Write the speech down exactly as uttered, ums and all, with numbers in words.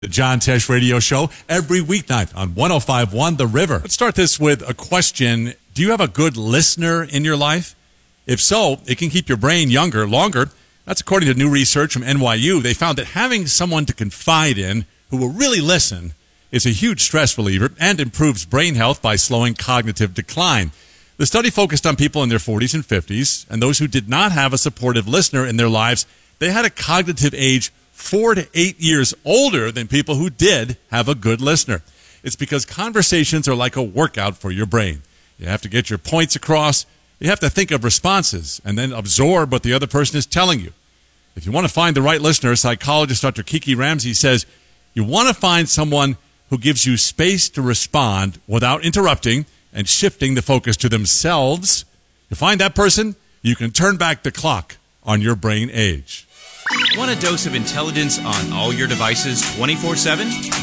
The John Tesh Radio Show every weeknight on one oh five point one The River. Let's start this with a question. Do you have a good listener in your life? If so, it can keep your brain younger, longer. That's according to new research from N Y U. They found that having someone to confide in who will really listen is a huge stress reliever and improves brain health by slowing cognitive decline. The study focused on people in their forties and fifties, and those who did not have a supportive listener in their lives. They had a cognitive age four to eight years older than people who did have a good listener. It's because conversations are like a workout for your brain. You have to get your points across. You have to think of responses and then absorb what the other person is telling you. If you want to find the right listener, psychologist Doctor Kiki Ramsey says you want to find someone who gives you space to respond without interrupting and shifting the focus to themselves. You find that person, you can turn back the clock on your brain age. Want a dose of intelligence on all your devices twenty-four seven?